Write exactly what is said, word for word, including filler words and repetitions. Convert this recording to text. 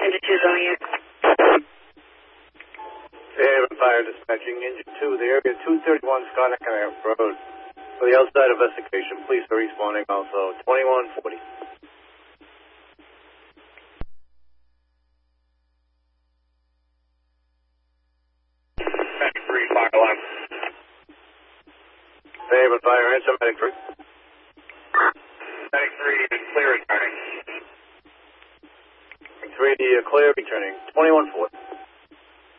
Engine two going in. Fairhaven Fire dispatching Engine two, the area two thirty-one Scarlet Road. For the outside investigation, police are responding also, twenty-one forty. Medic three, fire alarm. Fairhaven Fire, answer Medic three. Medic three, clear returning. Medic three, uh, clear returning, twenty-one forty.